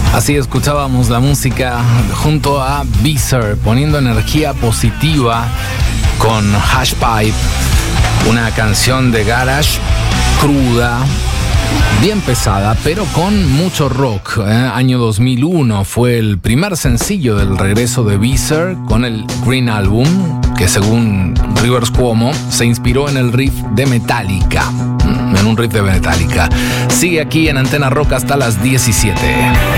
Así escuchábamos la música junto a Beezer, poniendo energía positiva con Hashpipe, una canción de garage cruda, bien pesada, pero con mucho rock. Año 2001 fue el primer sencillo del regreso de Beezer con el Green Album, que según Rivers Cuomo se inspiró en el riff de Metallica. En un riff de Metallica. Sigue aquí en Antena Rock hasta las 17.